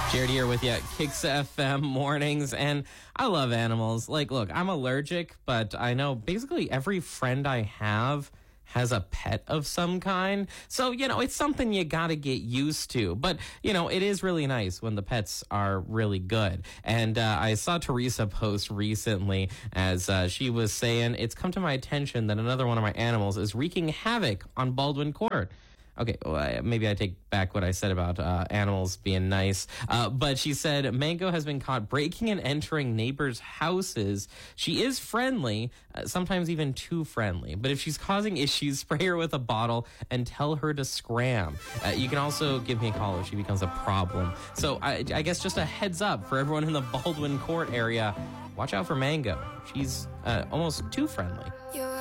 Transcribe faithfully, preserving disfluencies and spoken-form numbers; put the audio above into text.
Jared here with you at Kicks F M mornings, and I love animals. Like, look, I'm allergic, but I know basically every friend I have has a pet of some kind. So, you know, it's something you got to get used to. But, you know, it is really nice when the pets are really good. And uh, I saw Teresa post recently as uh, she was saying, it's come to my attention that another one of my animals is wreaking havoc on Baldwin Court. Okay, well, I, maybe I take back what I said about uh, animals being nice. Uh, but she said Mango has been caught breaking and entering neighbors' houses. She is friendly, uh, sometimes even too friendly. But if she's causing issues, spray her with a bottle and tell her to scram. Uh, you can also give me a call if she becomes a problem. So I, I guess just a heads up for everyone in the Baldwin Court area. Watch out for Mango. She's uh, almost too friendly.